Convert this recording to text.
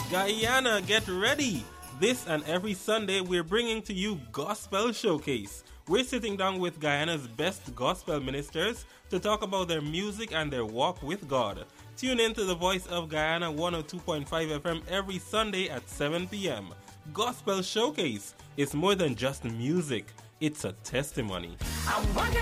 Guyana, get ready! This and every Sunday, we're bringing to you Gospel Showcase. We're sitting down with Guyana's best gospel ministers to talk about their music and their walk with God. Tune in to the Voice of Guyana 102.5 FM every Sunday at 7 p.m. Gospel Showcase is more than just music, it's a testimony.